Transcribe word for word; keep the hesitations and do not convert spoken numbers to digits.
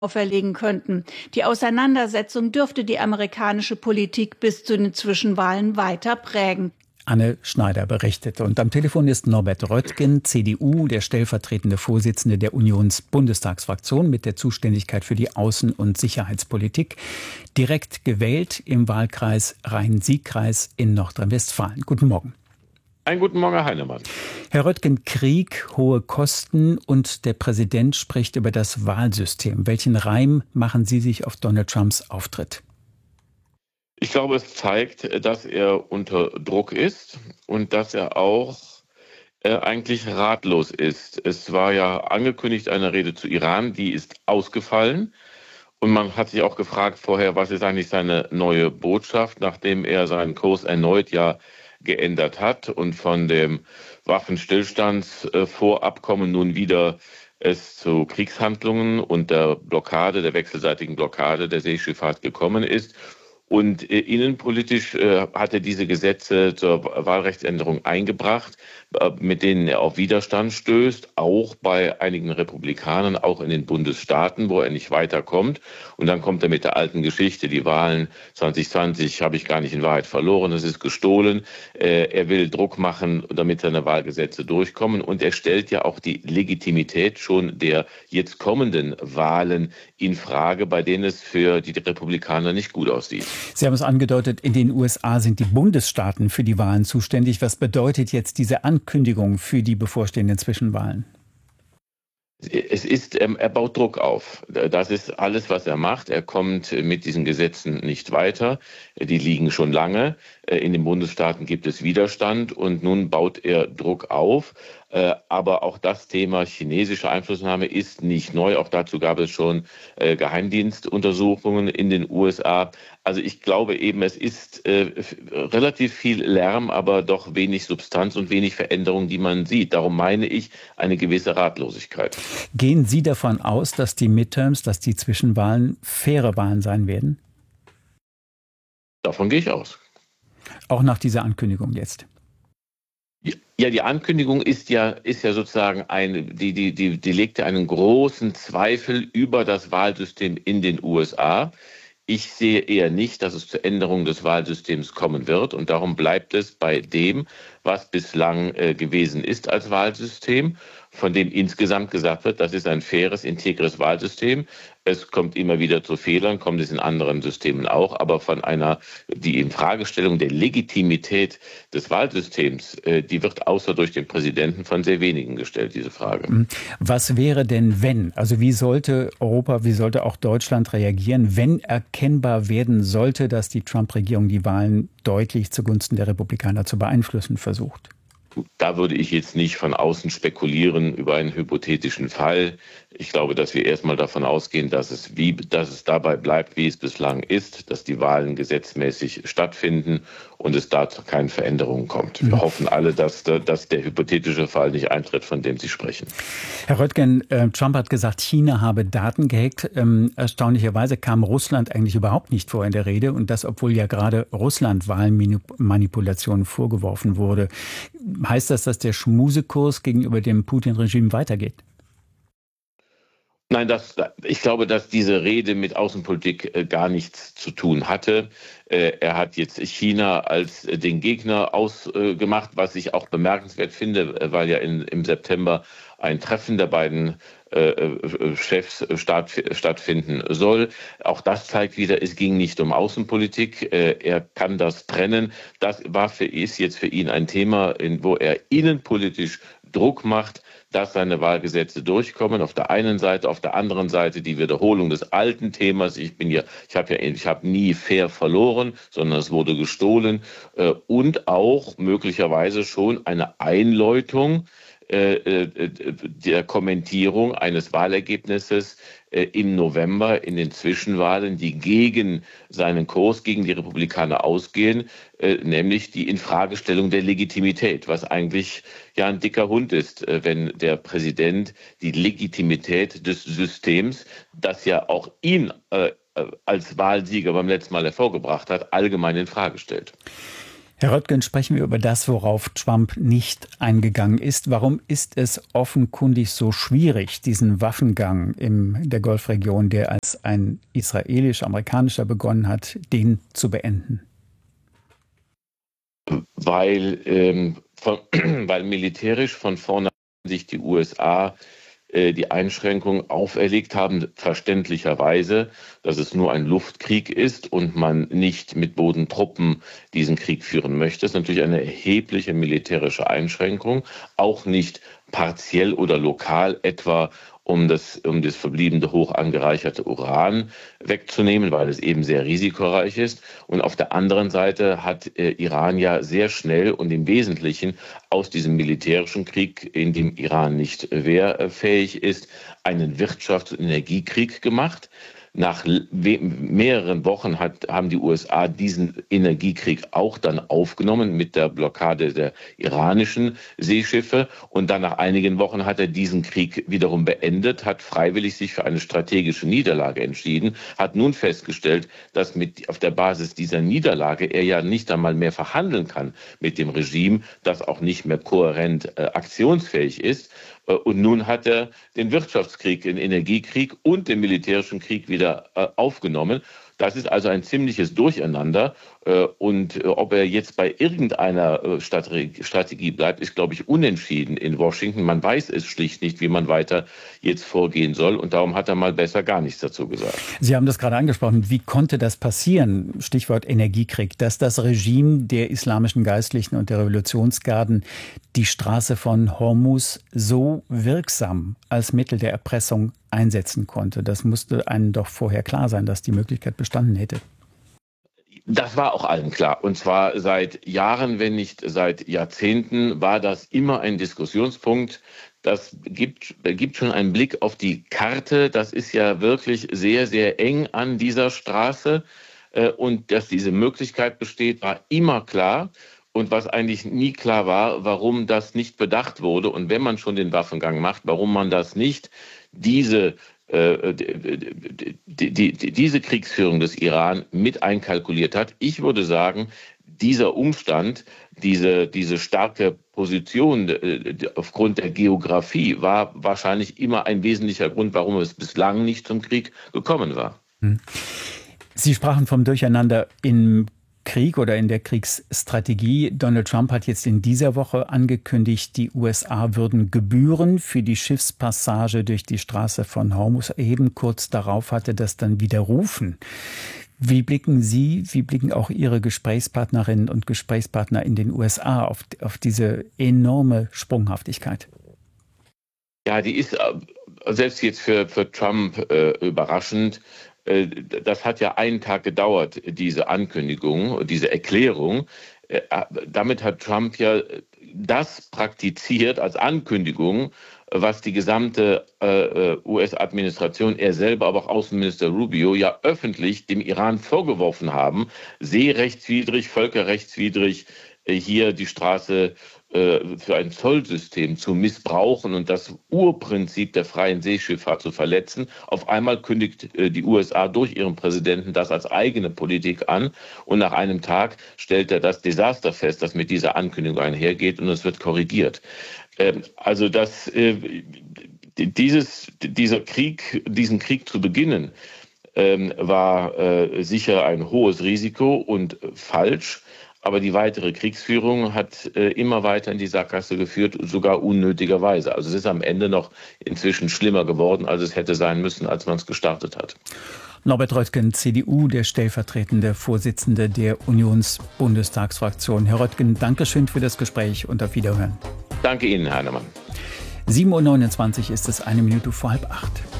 auferlegen könnten. Die Auseinandersetzung dürfte die amerikanische Politik bis zu den Zwischenwahlen weiter prägen. Anne Schneider berichtet. Und am Telefon ist Norbert Röttgen, C D U, der stellvertretende Vorsitzende der Unionsbundestagsfraktion mit der Zuständigkeit für die Außen- und Sicherheitspolitik, direkt gewählt im Wahlkreis Rhein-Sieg-Kreis in Nordrhein-Westfalen. Guten Morgen. Einen guten Morgen, Herr Heinemann. Herr Röttgen, Krieg, hohe Kosten und der Präsident spricht über das Wahlsystem. Welchen Reim machen Sie sich auf Donald Trumps Auftritt? Ich glaube, es zeigt, dass er unter Druck ist und dass er auch äh, eigentlich ratlos ist. Es war ja angekündigt eine Rede zu Iran, die ist ausgefallen. Und man hat sich auch gefragt vorher, was ist eigentlich seine neue Botschaft, nachdem er seinen Kurs erneut ja geändert hat und von dem Waffenstillstandsvorabkommen nun wieder es zu Kriegshandlungen und der Blockade, der wechselseitigen Blockade der Seeschifffahrt gekommen ist. Und äh, innenpolitisch äh, hat er diese Gesetze zur Wahlrechtsänderung eingebracht, äh, mit denen er auf Widerstand stößt, auch bei einigen Republikanern, auch in den Bundesstaaten, wo er nicht weiterkommt. Und dann kommt er mit der alten Geschichte, die Wahlen zwanzig zwanzig habe ich gar nicht in Wahrheit verloren, das ist gestohlen. Äh, er will Druck machen, damit seine Wahlgesetze durchkommen. Und er stellt ja auch die Legitimität schon der jetzt kommenden Wahlen in Frage, bei denen es für die Republikaner nicht gut aussieht. Sie haben es angedeutet, in den U S A sind die Bundesstaaten für die Wahlen zuständig. Was bedeutet jetzt diese Ankündigung für die bevorstehenden Zwischenwahlen? Es ist, ähm, er baut Druck auf. Das ist alles, was er macht. Er kommt mit diesen Gesetzen nicht weiter. Die liegen schon lange. In den Bundesstaaten gibt es Widerstand und nun baut er Druck auf. Aber auch das Thema chinesische Einflussnahme ist nicht neu. Auch dazu gab es schon Geheimdienstuntersuchungen in den U S A. Also ich glaube eben, es ist äh, relativ viel Lärm, aber doch wenig Substanz und wenig Veränderung, die man sieht. Darum meine ich eine gewisse Ratlosigkeit. Gehen Sie davon aus, dass die Midterms, dass die Zwischenwahlen faire Wahlen sein werden? Davon gehe ich aus. Auch nach dieser Ankündigung jetzt? Ja, die Ankündigung ist ja, ist ja sozusagen eine, die, die, die, die legt ja einen großen Zweifel über das Wahlsystem in den U S A. Ich sehe eher nicht, dass es zur Änderung des Wahlsystems kommen wird. Und darum bleibt es bei dem, was bislang äh, gewesen ist als Wahlsystem, von dem insgesamt gesagt wird, das ist ein faires, integres Wahlsystem. Es kommt immer wieder zu Fehlern, kommt es in anderen Systemen auch, aber von einer, die Infragestellung der Legitimität des Wahlsystems, äh, die wird außer durch den Präsidenten von sehr wenigen gestellt, diese Frage. Was wäre denn, wenn? Also wie sollte Europa, wie sollte auch Deutschland reagieren, wenn erkennbar werden sollte, dass die Trump-Regierung die Wahlen deutlich zugunsten der Republikaner zu beeinflussen versucht? Da würde ich jetzt nicht von außen spekulieren über einen hypothetischen Fall. Ich glaube, dass wir erstmal davon ausgehen, dass es, wie, dass es dabei bleibt, wie es bislang ist, dass die Wahlen gesetzmäßig stattfinden und es da zu keinen Veränderungen kommt. Wir mhm. hoffen alle, dass, dass der hypothetische Fall nicht eintritt, von dem Sie sprechen. Herr Röttgen, äh, Trump hat gesagt, China habe Daten gehackt. Ähm, erstaunlicherweise kam Russland eigentlich überhaupt nicht vor in der Rede und das, obwohl ja gerade Russland Wahlmanipulationen vorgeworfen wurde. Heißt das, dass der Schmusekurs gegenüber dem Putin-Regime weitergeht? Nein, das, ich glaube, dass diese Rede mit Außenpolitik äh, gar nichts zu tun hatte. Äh, er hat jetzt China als äh, den Gegner ausgemacht, was ich auch bemerkenswert finde, äh, weil ja in, im September ein Treffen der beiden äh, Chefs statt, stattfinden soll. Auch das zeigt wieder, es ging nicht um Außenpolitik. Äh, er kann das trennen. Das war für, ist jetzt für ihn ein Thema, in, wo er innenpolitisch Druck macht, dass seine Wahlgesetze durchkommen. Auf der einen Seite, auf der anderen Seite die Wiederholung des alten Themas. Ich bin ja, ich habe ja, ich habe nie fair verloren, sondern es wurde gestohlen. Äh, und auch möglicherweise schon eine Einläutung äh, der Kommentierung eines Wahlergebnisses äh, im November in den Zwischenwahlen, die gegen seinen Kurs, gegen die Republikaner ausgehen, äh, nämlich die Infragestellung der Legitimität, was eigentlich ja ein dicker Hund ist, äh, wenn der Präsident die Legitimität des Systems, das ja auch ihn äh, als Wahlsieger beim letzten Mal hervorgebracht hat, allgemein in Frage stellt. Herr Röttgen, sprechen wir über das, worauf Trump nicht eingegangen ist. Warum ist es offenkundig so schwierig, diesen Waffengang in der Golfregion, der als ein israelisch-amerikanischer begonnen hat, den zu beenden? Weil, ähm, von, weil militärisch von vorne sich die U S A die Einschränkungen auferlegt haben, verständlicherweise, dass es nur ein Luftkrieg ist und man nicht mit Bodentruppen diesen Krieg führen möchte. Das ist natürlich eine erhebliche militärische Einschränkung, auch nicht partiell oder lokal, etwa um das, um das verbliebene hoch angereicherte Uran wegzunehmen, weil es eben sehr risikoreich ist. Und auf der anderen Seite hat äh, Iran ja sehr schnell und im Wesentlichen aus diesem militärischen Krieg, in dem Iran nicht wehrfähig ist, einen Wirtschafts- und Energiekrieg gemacht. Nach mehreren Wochen hat, haben die U S A diesen Energiekrieg auch dann aufgenommen mit der Blockade der iranischen Seeschiffe. Und dann nach einigen Wochen hat er diesen Krieg wiederum beendet, hat freiwillig sich für eine strategische Niederlage entschieden, hat nun festgestellt, dass mit, auf der Basis dieser Niederlage er ja nicht einmal mehr verhandeln kann mit dem Regime, das auch nicht mehr kohärent äh, aktionsfähig ist. Und nun hat er den Wirtschaftskrieg, den Energiekrieg und den militärischen Krieg wieder äh, aufgenommen. Das ist also ein ziemliches Durcheinander. Äh, und äh, ob er jetzt bei irgendeiner äh, Strategie bleibt, ist, glaube ich, unentschieden in Washington. Man weiß es schlicht nicht, wie man weiter jetzt vorgehen soll. Und darum hat er mal besser gar nichts dazu gesagt. Sie haben das gerade angesprochen. Wie konnte das passieren? Stichwort Energiekrieg, dass das Regime der islamischen Geistlichen und der Revolutionsgarden die Straße von Hormuz so wirksam als Mittel der Erpressung einsetzen konnte. Das musste einem doch vorher klar sein, dass die Möglichkeit bestanden hätte. Das war auch allen klar. Und zwar seit Jahren, wenn nicht seit Jahrzehnten, war das immer ein Diskussionspunkt. Das gibt, gibt schon einen Blick auf die Karte. Das ist ja wirklich sehr, sehr eng an dieser Straße. Und dass diese Möglichkeit besteht, war immer klar. Und was eigentlich nie klar war, warum das nicht bedacht wurde und wenn man schon den Waffengang macht, warum man das nicht, diese, äh, die, die, die, diese Kriegsführung des Iran mit einkalkuliert hat. Ich würde sagen, dieser Umstand, diese, diese starke Position äh, aufgrund der Geografie war wahrscheinlich immer ein wesentlicher Grund, warum es bislang nicht zum Krieg gekommen war. Sie sprachen vom Durcheinander im Krieg oder in der Kriegsstrategie. Donald Trump hat jetzt in dieser Woche angekündigt, die U S A würden Gebühren für die Schiffspassage durch die Straße von Hormuz erheben. Kurz darauf hatte das dann widerrufen. Wie blicken Sie, wie blicken auch Ihre Gesprächspartnerinnen und Gesprächspartner in den U S A auf, auf diese enorme Sprunghaftigkeit? Ja, die ist selbst jetzt für, für Trump äh, überraschend. Das hat ja einen Tag gedauert, diese Ankündigung, diese Erklärung. Damit hat Trump ja das praktiziert als Ankündigung, was die gesamte U S-Administration, er selber, aber auch Außenminister Rubio ja öffentlich dem Iran vorgeworfen haben, seerechtswidrig, völkerrechtswidrig hier die Straße für ein Zollsystem zu missbrauchen und das Urprinzip der freien Seeschifffahrt zu verletzen. Auf einmal kündigt die U S A durch ihren Präsidenten das als eigene Politik an und nach einem Tag stellt er das Desaster fest, das mit dieser Ankündigung einhergeht und es wird korrigiert. Also das, dieses, dieser Krieg, diesen Krieg zu beginnen, war sicher ein hohes Risiko und falsch. Aber die weitere Kriegsführung hat äh, immer weiter in die Sackgasse geführt, sogar unnötigerweise. Also es ist am Ende noch inzwischen schlimmer geworden, als es hätte sein müssen, als man es gestartet hat. Norbert Röttgen, C D U, der stellvertretende Vorsitzende der Unionsbundestagsfraktion. Herr Röttgen, danke schön für das Gespräch und auf Wiederhören. Danke Ihnen, Herr Heinemann. sieben Uhr neunundzwanzig ist es, eine Minute vor halb acht.